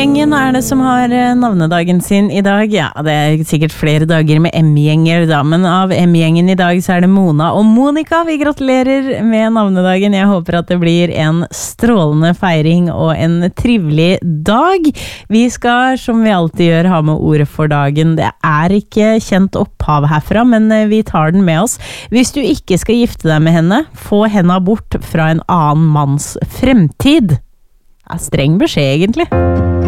Gjengen det som har navnedagen sin I dag. Ja, det sikkert flere dager med M-gjenger da, men av M-gjengen I dag så det Mona og Monica. Vi gratulerer med navnedagen. Jeg håper at det blir en strålende feiring og en trivelig dag. Vi skal, som vi alltid gjør, ha med ordet for dagen. Det ikke kjent opphav herfra, men vi tar den med oss. Hvis du ikke skal gifte deg med henne, få henne bort fra en annen manns fremtid. Streng beskjed, egentlig.